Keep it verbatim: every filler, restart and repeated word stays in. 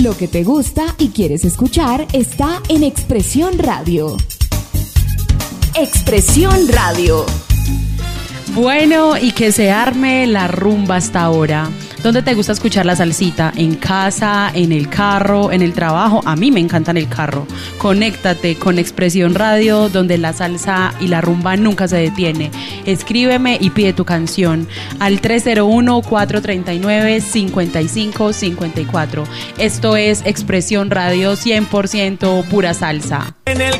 Lo que te gusta y quieres escuchar está en Expresión Radio. Expresión Radio. Bueno, y que se arme la rumba hasta ahora. ¿Dónde te gusta escuchar la salsita? ¿En casa, en el carro, en el trabajo? A mí me encanta en el carro. Conéctate con Expresión Radio, donde la salsa y la rumba nunca se detiene. Escríbeme y pide tu canción al tres cero uno, cuatro tres nueve, cinco cinco cinco cuatro. Esto es Expresión Radio, cien por ciento pura salsa. En el